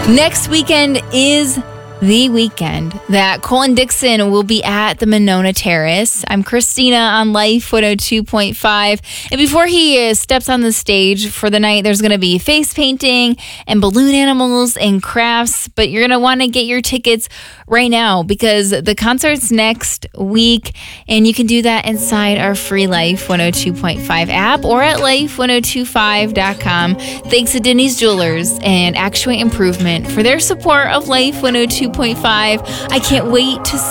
Next weekend is the weekend that Colin Dixon will be at the Monona Terrace. I'm Christina on Life 102.5. And before he steps on the stage for the night, there's going to be face painting and balloon animals and crafts. But you're going to want to get your tickets right now because the concert's next week. And you can do that inside our free Life 102.5 app or at life1025.com. Thanks to Denny's Jewelers and Actuate Improvement for their support of Life 102.5. I can't wait to